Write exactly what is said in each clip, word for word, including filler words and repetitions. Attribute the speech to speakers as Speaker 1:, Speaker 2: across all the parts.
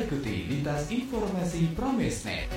Speaker 1: ikuti lintas informasi Pramesnet.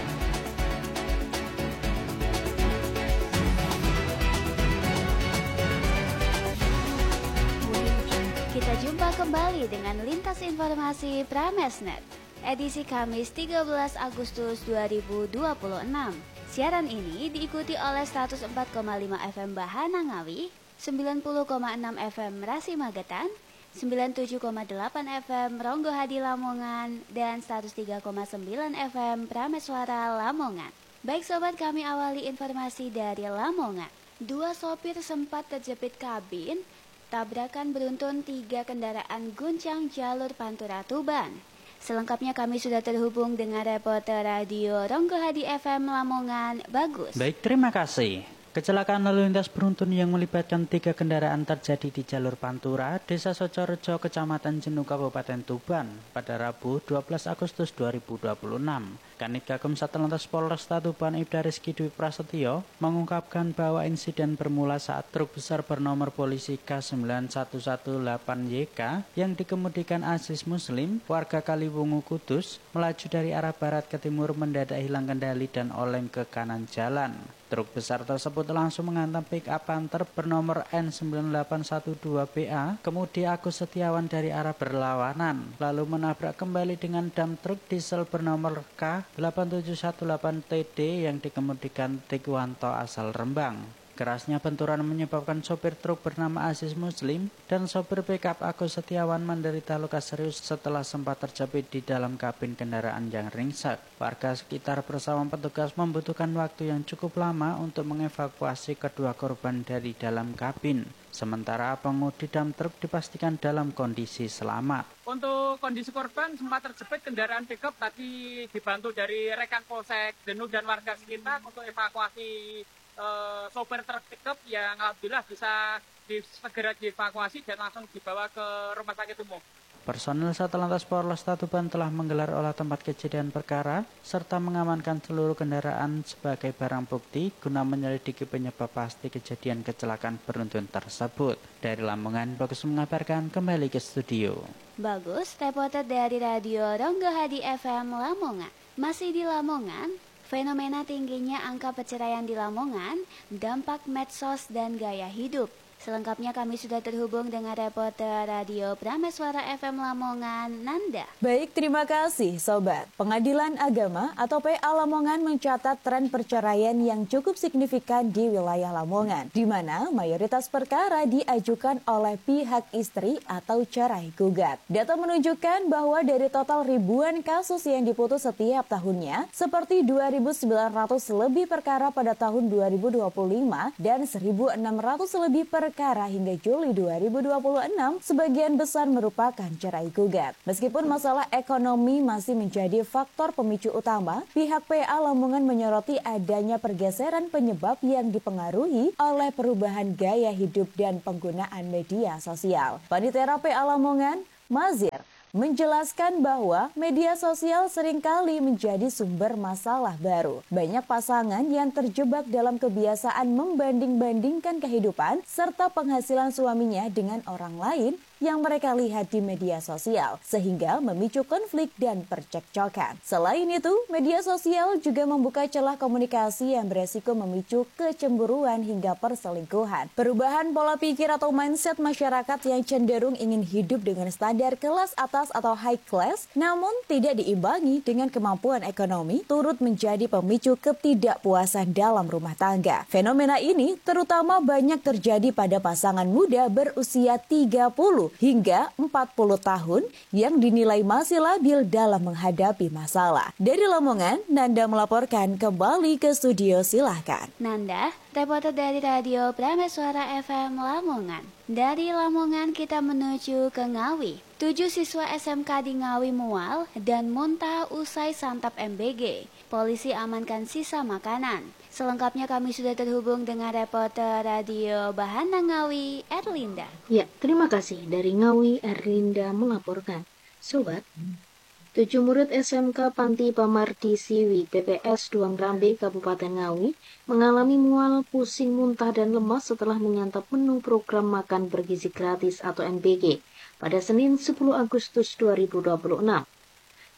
Speaker 2: Kita jumpa kembali dengan lintas informasi Pramesnet, edisi Kamis tiga belas Agustus dua ribu dua puluh enam. Siaran ini diikuti oleh seratus empat koma lima F M Bahana Ngawi, sembilan puluh koma enam F M Rasi Magetan, sembilan puluh tujuh koma delapan F M Ronggo Hadi Lamongan, dan seratus tiga koma sembilan F M Prameswara Lamongan. Baik sobat, kami awali informasi dari Lamongan. Dua sopir sempat terjepit kabin, tabrakan beruntun tiga kendaraan guncang jalur Pantura Tuban. Selengkapnya kami sudah terhubung dengan reporter radio Ronggo Hadi F M Lamongan, Bagus.
Speaker 3: Baik, terima kasih. Kecelakaan lalu lintas beruntun yang melibatkan tiga kendaraan terjadi di jalur Pantura, Desa Socorejo, Kecamatan Jenuh, Kabupaten Tuban, pada Rabu dua belas Agustus dua ribu dua puluh enam. Kanit Gakum Satlantas Polresta Tuban Ibda Rizky Dwi Prasetyo mengungkapkan bahwa insiden bermula saat truk besar bernomor polisi K sembilan satu satu delapan Y K yang dikemudikan Aziz Muslim, warga Kaliwungu Kudus, melaju dari arah barat ke timur mendadak hilang kendali dan oleng ke kanan jalan. Truk besar tersebut langsung menghantam pick up Panther bernomor N sembilan delapan satu dua B A, kemudi Agus Setiawan dari arah berlawanan, lalu menabrak kembali dengan dam truk diesel bernomor K delapan tujuh satu delapan T D yang dikemudikan Tikwanto asal Rembang. Kerasnya benturan menyebabkan sopir truk bernama Aziz Muslim dan sopir pickup Agus Setiawan menderita luka serius setelah sempat terjepit di dalam kabin kendaraan yang ringsek. Warga sekitar bersama petugas membutuhkan waktu yang cukup lama untuk mengevakuasi kedua korban dari dalam kabin. Sementara pengemudi dam truk dipastikan dalam kondisi selamat.
Speaker 4: Untuk kondisi korban sempat terjepit kendaraan pickup, tadi dibantu dari rekan Polsek Jenuh dan warga sekitar untuk evakuasi uh, sopir truk pickup yang alhamdulillah bisa di, segera dievakuasi dan langsung dibawa ke rumah sakit umum.
Speaker 3: Personel Satlantas Polresta Tuban telah menggelar olah tempat kejadian perkara serta mengamankan seluruh kendaraan sebagai barang bukti guna menyelidiki penyebab pasti kejadian kecelakaan beruntun tersebut. Dari Lamongan, Bagus mengabarkan, kembali ke studio.
Speaker 2: Bagus, reporter dari radio Ronggo Hadi F M Lamongan. Masih di Lamongan, fenomena tingginya angka perceraian di Lamongan, dampak medsos dan gaya hidup. Selengkapnya kami sudah terhubung dengan reporter radio Prameswara F M Lamongan, Nanda.
Speaker 5: Baik, terima kasih Sobat. Pengadilan Agama atau P A Lamongan mencatat tren perceraian yang cukup signifikan di wilayah Lamongan, di mana mayoritas perkara diajukan oleh pihak istri atau cerai gugat. Data menunjukkan bahwa dari total ribuan kasus yang diputus setiap tahunnya, seperti dua ribu sembilan ratus lebih perkara pada tahun dua ribu dua puluh lima dan seribu enam ratus lebih perkara perkara hingga Juli dua ribu dua puluh enam, sebagian besar merupakan cerai gugat. Meskipun masalah ekonomi masih menjadi faktor pemicu utama, pihak P A Lamongan menyoroti adanya pergeseran penyebab yang dipengaruhi oleh perubahan gaya hidup dan penggunaan media sosial. Panitera P A Lamongan, Mazir, menjelaskan bahwa media sosial seringkali menjadi sumber masalah baru. Banyak pasangan yang terjebak dalam kebiasaan membanding-bandingkan kehidupan serta penghasilan suaminya dengan orang lain yang mereka lihat di media sosial, sehingga memicu konflik dan percekcokan. Selain itu, media sosial juga membuka celah komunikasi yang beresiko memicu kecemburuan hingga perselingkuhan. Perubahan pola pikir atau mindset masyarakat yang cenderung ingin hidup dengan standar kelas atas atau high class, namun tidak diimbangi dengan kemampuan ekonomi, turut menjadi pemicu ketidakpuasan dalam rumah tangga. Fenomena ini terutama banyak terjadi pada pasangan muda berusia tiga puluh hingga empat puluh tahun yang dinilai masih labil dalam menghadapi masalah. Dari Lamongan, Nanda melaporkan, kembali ke studio, silahkan.
Speaker 2: Nanda, reporter dari radio Prameswara F M Lamongan. Dari Lamongan kita menuju ke Ngawi. Tujuh siswa S M K di Ngawi mual dan muntah usai santap M B G. Polisi amankan sisa makanan. Selengkapnya kami sudah terhubung dengan reporter radio Bahana Ngawi, Erlinda.
Speaker 6: Ya, terima kasih. Dari Ngawi, Erlinda melaporkan. Sobat, tujuh murid S M K Panti Pamardi Siwi, P P S Duang Rambe, Kabupaten Ngawi, mengalami mual, pusing, muntah, dan lemas setelah menyantap menu program makan bergizi gratis atau M B G pada Senin sepuluh Agustus dua ribu dua puluh enam.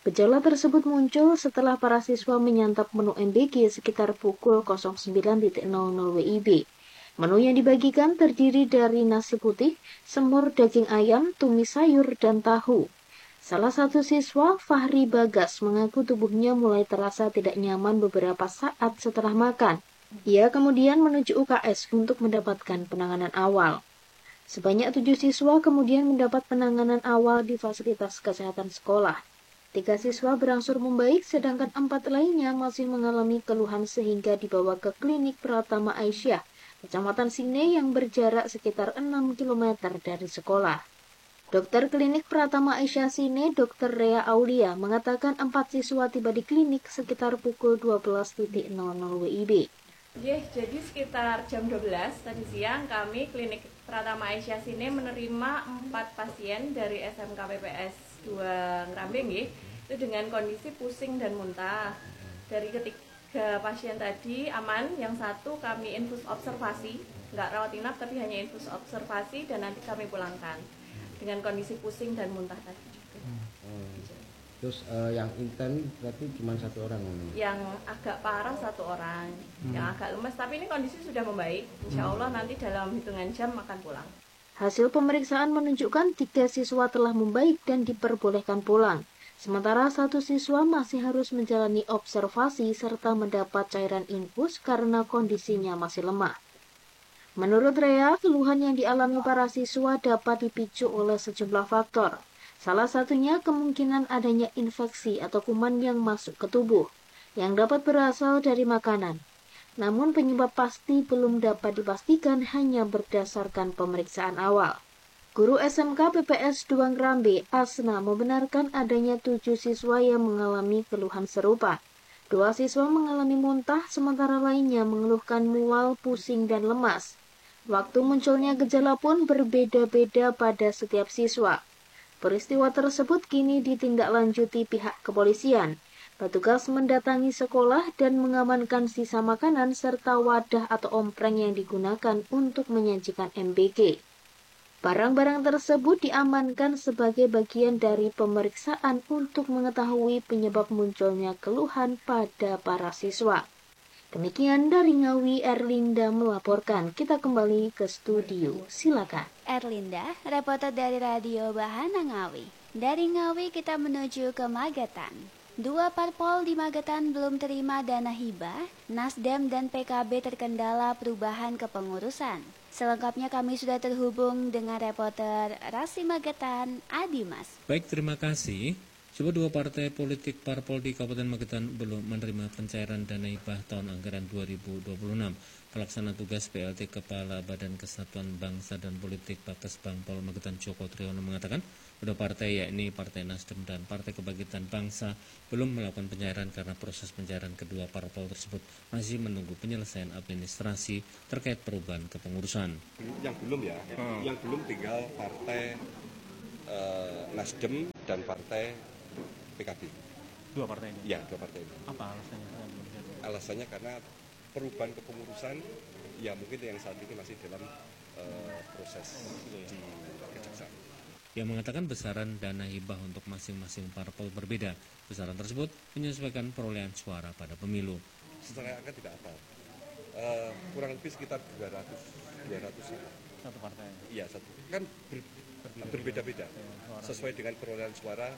Speaker 6: Gejala tersebut muncul setelah para siswa menyantap menu M B G sekitar pukul nol sembilan nol nol W I B. Menu yang dibagikan terdiri dari nasi putih, semur daging ayam, tumis sayur, dan tahu. Salah satu siswa, Fahri Bagas, mengaku tubuhnya mulai terasa tidak nyaman beberapa saat setelah makan. Ia kemudian menuju U K S untuk mendapatkan penanganan awal. Sebanyak tujuh siswa kemudian mendapat penanganan awal di fasilitas kesehatan sekolah. Tiga siswa berangsur membaik, sedangkan empat lainnya masih mengalami keluhan sehingga dibawa ke klinik Pratama Aisyah, Kecamatan Sine yang berjarak sekitar enam kilometer dari sekolah. Dokter klinik Pratama Aisyah Sine, Dokter Rea Aulia, mengatakan empat siswa tiba di klinik sekitar pukul dua belas nol nol W I B.
Speaker 7: Yes, jadi sekitar jam dua belas tadi siang kami klinik Pratama Aisyah Sine menerima empat pasien dari S M K P P S dua Ngrambe nggih, itu dengan kondisi pusing dan muntah. Dari ketiga pasien tadi aman, yang satu kami infus observasi, nggak rawat inap tapi hanya infus observasi dan nanti kami pulangkan dengan kondisi pusing dan muntah tadi juga.
Speaker 8: Hmm. Terus uh, yang intens berarti cuma satu orang?
Speaker 7: Yang agak parah satu orang, hmm. yang agak lemas, tapi ini kondisi sudah membaik. Insya Allah nanti dalam hitungan jam akan pulang.
Speaker 6: Hasil pemeriksaan menunjukkan tiga siswa telah membaik dan diperbolehkan pulang. Sementara satu siswa masih harus menjalani observasi serta mendapat cairan infus karena kondisinya masih lemah. Menurut Rea, keluhan yang dialami para siswa dapat dipicu oleh sejumlah faktor. Salah satunya kemungkinan adanya infeksi atau kuman yang masuk ke tubuh, yang dapat berasal dari makanan. Namun penyebab pasti belum dapat dipastikan hanya berdasarkan pemeriksaan awal. Guru S M K P P S dua Ngrambe, Asna, membenarkan adanya tujuh siswa yang mengalami keluhan serupa. Dua siswa mengalami muntah, sementara lainnya mengeluhkan mual, pusing, dan lemas. Waktu munculnya gejala pun berbeda-beda pada setiap siswa. Peristiwa tersebut kini ditindaklanjuti pihak kepolisian. Petugas mendatangi sekolah dan mengamankan sisa makanan serta wadah atau ompreng yang digunakan untuk menyajikan M B G. Barang-barang tersebut diamankan sebagai bagian dari pemeriksaan untuk mengetahui penyebab munculnya keluhan pada para siswa. Demikian dari Ngawi, Erlinda melaporkan. Kita kembali ke studio. Silakan.
Speaker 2: Erlinda, reporter dari Radio Bahana Ngawi. Dari Ngawi kita menuju ke Magetan. Dua parpol di Magetan belum terima dana hibah, Nasdem dan P K B terkendala perubahan kepengurusan. Selengkapnya kami sudah terhubung dengan reporter Rasi Magetan, Adimas.
Speaker 9: Baik, terima kasih. Coba dua partai politik parpol di Kabupaten Magetan belum menerima pencairan dana hibah tahun anggaran dua ribu dua puluh enam. Pelaksana tugas P L T Kepala Badan Kesatuan Bangsa dan Politik Bakes Bangpol Magetan Joko Triyono mengatakan kedua partai yakni Partai Nasdem dan Partai Kebangkitan Bangsa belum melakukan pencairan karena proses pencairan kedua parpol tersebut masih menunggu penyelesaian administrasi terkait perubahan kepengurusan.
Speaker 10: Yang belum ya, hmm. yang belum tinggal Partai uh, Nasdem dan Partai P K B.
Speaker 9: Dua partai ini?
Speaker 10: Ya, dua partai ini.
Speaker 9: Apa alasannya?
Speaker 10: Alasannya karena perubahan kepengurusan ya mungkin yang saat ini masih dalam uh, proses di kejaksaan.
Speaker 9: Yang mengatakan besaran dana hibah untuk masing-masing parpol berbeda. Besaran tersebut menyesuaikan perolehan suara pada pemilu.
Speaker 10: Secara angka tidak apa. Uh, kurang lebih sekitar dua ratus dua ratus
Speaker 9: satu partai.
Speaker 10: Iya, satu. Kan ber, berbeda-beda sesuai dengan perolehan suara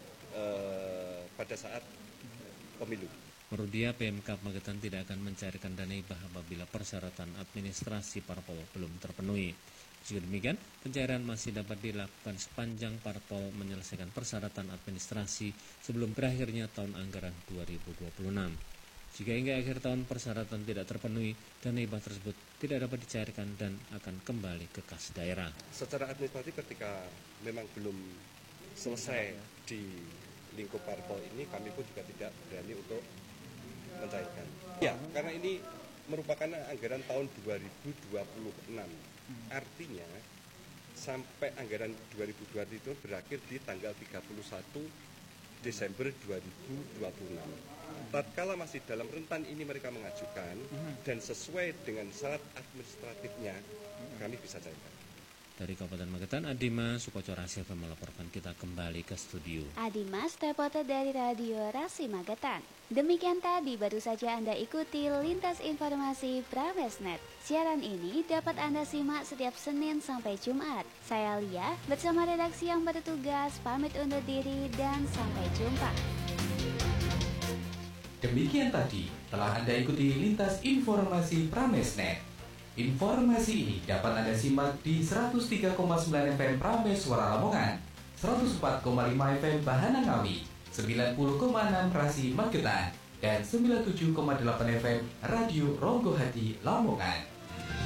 Speaker 10: uh, pada saat pemilu.
Speaker 9: Menurut dia, P M K Magetan tidak akan mencairkan dana hibah apabila persyaratan administrasi parpol belum terpenuhi. Jika demikian, pencairan masih dapat dilakukan sepanjang parpol menyelesaikan persyaratan administrasi sebelum berakhirnya tahun anggaran dua ribu dua puluh enam. Jika hingga akhir tahun persyaratan tidak terpenuhi, dana hibah tersebut tidak dapat dicairkan dan akan kembali ke kas daerah.
Speaker 10: Secara administratif ketika memang belum selesai di lingkup parpol ini, kami pun juga tidak berani untuk mencairkan. Ya, karena ini merupakan anggaran tahun dua ribu dua puluh enam. Artinya sampai anggaran dua ribu dua puluh itu berakhir di tanggal tiga puluh satu Desember dua ribu dua puluh enam. Tatkala masih dalam rentan ini mereka mengajukan dan sesuai dengan syarat administratifnya, kami bisa cairkan.
Speaker 9: Dari Kabupaten Magetan, Adima Sukoco Rasilva melaporkan. Kita kembali ke studio.
Speaker 2: Adimas, reporter dari Radio Rasi Magetan. Demikian tadi baru saja Anda ikuti Lintas Informasi Pramesnet. Siaran ini dapat Anda simak setiap Senin sampai Jumat. Saya Lia bersama redaksi yang bertugas pamit undur diri dan sampai jumpa.
Speaker 1: Demikian tadi telah Anda ikuti Lintas Informasi Pramesnet. Informasi ini dapat Anda simak di seratus tiga koma sembilan F M Prames Suara Lamongan, seratus empat koma lima F M Bahana Ngawi, sembilan puluh koma enam Rasi Magetan, dan sembilan puluh tujuh koma delapan F M Radio Ronggo Hati Lamongan.